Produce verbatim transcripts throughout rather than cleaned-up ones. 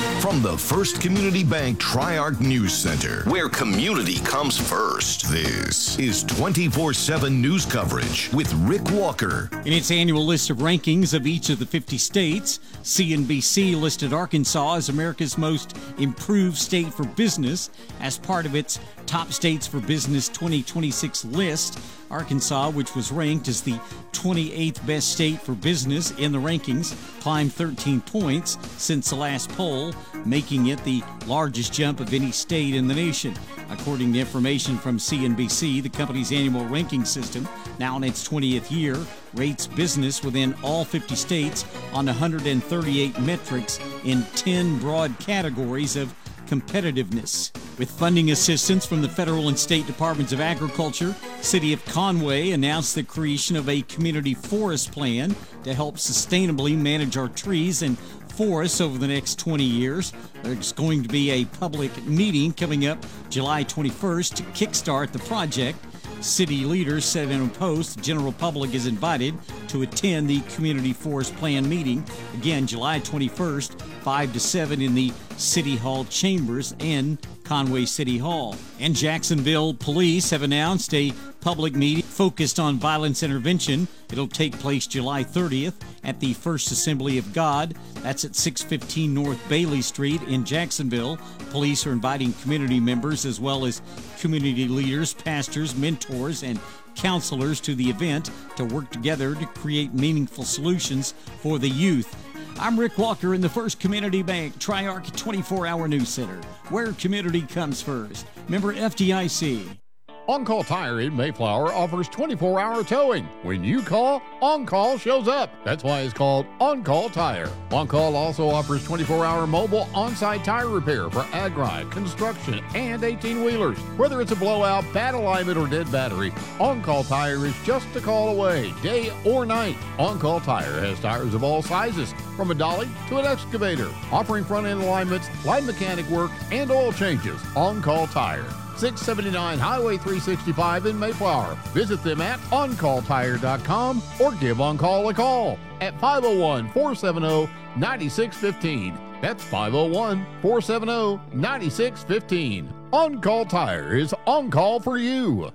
From the First Community Bank Tri-Arc News Center, where community comes first, this is twenty-four seven news coverage with Rick Walker. In its annual list of rankings of each of the fifty states, C N B C listed Arkansas as America's most improved state for business as part of its Top States for Business twenty twenty-six list. Arkansas, which was ranked as the twenty-eighth best state for business in the rankings, climbed thirteen points since the last poll, making it the largest jump of any state in the nation. According to information from C N B C, the company's annual ranking system, now in its twentieth year, rates business within all fifty states on one hundred thirty-eight metrics in ten broad categories of competitiveness. With funding assistance from the federal and state departments of agriculture, City of Conway announced the creation of a community forest plan to help sustainably manage our trees and forests over the next twenty years. There's going to be a public meeting coming up July twenty-first to kickstart the project. City leaders said in a post the general public is invited to attend the Community Forest Plan meeting, again July twenty-first, five to seven in the City Hall chambers in Conway City Hall. And Jacksonville police have announced a public meeting focused on violence intervention. It'll take place July thirtieth at the First Assembly of God. That's at six fifteen North Bailey Street in Jacksonville. Police are inviting community members as well as community leaders, pastors, mentors, and counselors to the event to work together to create meaningful solutions for the youth. I'm Rick Walker in the First Community Bank Tri-Arc twenty-four hour News Center, where community comes first. Member F D I C. On-Call Tire in Mayflower offers twenty-four hour towing. When you call, On-Call shows up. That's why it's called On-Call Tire. On-Call also offers twenty-four hour mobile on-site tire repair for ag ride, construction, and eighteen-wheelers. Whether it's a blowout, bad alignment, or dead battery, On-Call Tire is just a call away, day or night. On-Call Tire has tires of all sizes, from a dolly to an excavator, offering front-end alignments, light mechanic work, and oil changes. On-Call Tire. six seventy-nine Highway three sixty-five in Mayflower. Visit them at on call tire dot com or give On-Call a call at five oh one, four seven oh, nine six one five. That's five oh one, four seven oh, nine six one five. On-Call Tire is on call for you.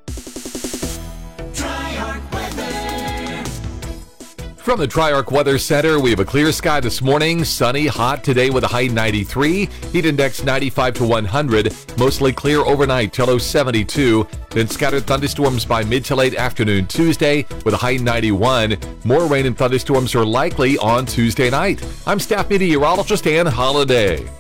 From the Tri-Arc Weather Center, we have a clear sky this morning. Sunny, hot today with a high ninety-three. Heat index ninety-five to one hundred. Mostly clear overnight till low seventy-two. Then scattered thunderstorms by mid to late afternoon Tuesday with a high ninety-one. More rain and thunderstorms are likely on Tuesday night. I'm staff meteorologist Ann Holiday.